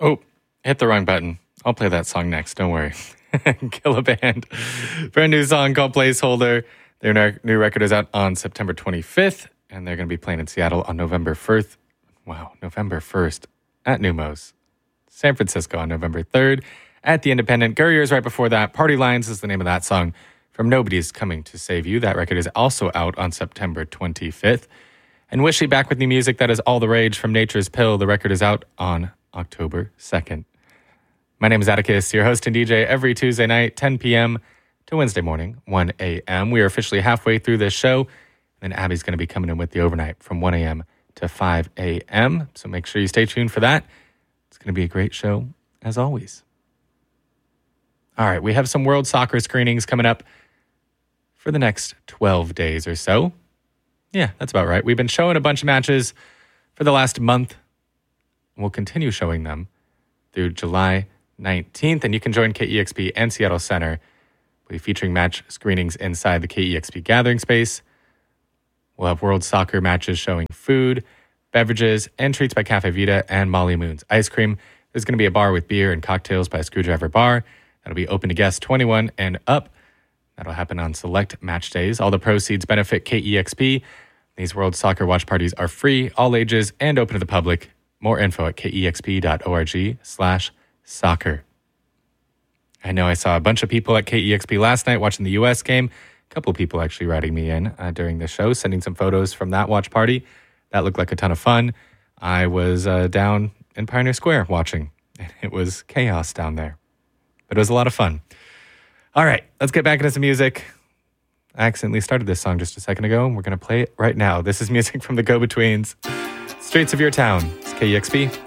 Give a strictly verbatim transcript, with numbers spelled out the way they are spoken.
Oh, hit the wrong button. I'll play that song next. Don't worry. Kill a Band. Brand new song called Placeholder. Their new record is out on September twenty-fifth, and they're going to be playing in Seattle on November first. Wow, November first at Numos. San Francisco on November third at the Independent. Gurrier's right before that. Party Lines is the name of that song from Nobody's Coming to Save You. That record is also out on September twenty-fifth. And Wishy back with new music. That is All the Rage from Nature's Pill. The record is out on October second. My name is Atticus, your host and D J every Tuesday night, ten p.m. to Wednesday morning, one a.m. We are officially halfway through this show, and Abby's going to be coming in with the overnight from one a.m. to five a.m., so make sure you stay tuned for that. It's going to be a great show, as always. All right, we have some World Soccer screenings coming up for the next twelve days or so. Yeah, that's about right. We've been showing a bunch of matches for the last month. We'll continue showing them through July nineteenth, and you can join K E X P and Seattle Center. We'll be featuring match screenings inside the K E X P gathering space. We'll have World Soccer matches showing food, beverages, and treats by Cafe Vita and Molly Moon's Ice Cream. There's going to be a bar with beer and cocktails by Screwdriver Bar. That'll be open to guests twenty-one and up. That'll happen on select match days. All the proceeds benefit K E X P. These World Soccer watch parties are free, all ages, and open to the public. More info at kexp.org slash soccer. I know I saw a bunch of people at K E X P last night watching the U S game. A couple of people actually writing me in uh, during the show, sending some photos from that watch party. That looked like a ton of fun. I was uh, down in Pioneer Square watching. It was chaos down there. But it was a lot of fun. All right, let's get back into some music. I accidentally started this song just a second ago, and we're going to play it right now. This is music from the Go-Betweens. Streets of Your Town. It's K E X P.